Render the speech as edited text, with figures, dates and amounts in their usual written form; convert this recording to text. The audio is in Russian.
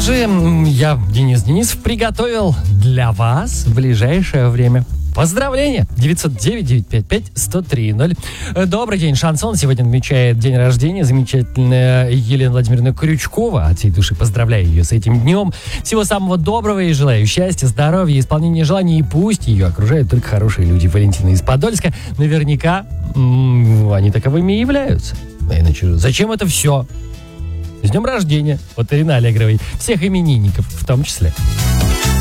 же, я, Денис Денисов, приготовил для вас в ближайшее время поздравления. 909-955-1030. Добрый день, Шансон. Сегодня отмечает день рождения замечательная Елена Владимировна Крючкова. От всей души поздравляю ее с этим днем. Всего самого доброго и желаю счастья, здоровья, исполнения желаний. И пусть ее окружают только хорошие люди. Валентина из Подольска. Наверняка они таковыми и являются. А иначе зачем это все? С днем рождения от Ирины Аллегровой. Всех именинников в том числе.